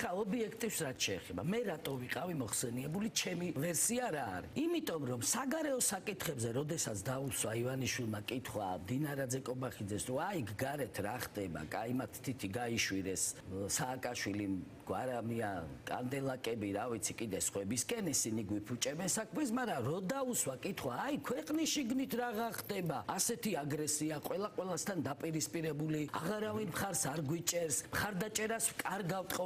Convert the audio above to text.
ეხლა ობიექტივს რაც შეეხება, მე რატო ვიყავი მოხსენიებული, ჩემი ვერსია რა არის? იმიტომ რომ საგარეო საკითხებზე, როდესაც დაუსვა ივანიშვილმა კითხვა დინარაძე კობახიძეს, რომ აი გარეთ რა ხდება, კაიმად თითი გაიშვირეს სააკაშვილიმ, გვარამია, კანდელაკები, რა ვიცი, კიდე სხვებისკენ ისინი გვიფუჭებენ საქმეს, მაგრამ რო დაუსვა კითხვა, აი ქვეყნის შიგნით რა ხდება, ასეთი აგრესია, ყველასთან დაპირისპირებული, აღარავინ მხარს არ გვიჭერს, მხარდაჭერას კარგავთ